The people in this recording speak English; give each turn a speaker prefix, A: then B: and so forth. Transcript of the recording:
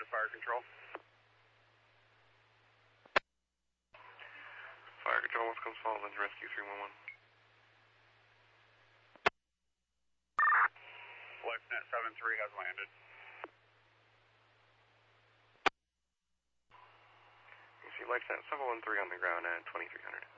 A: Fire Control.
B: Fire Control, West Coast Falls, into Rescue 311.
A: LifeNet 7-3 has landed.
B: You see LifeNet 713 on the ground at 2300.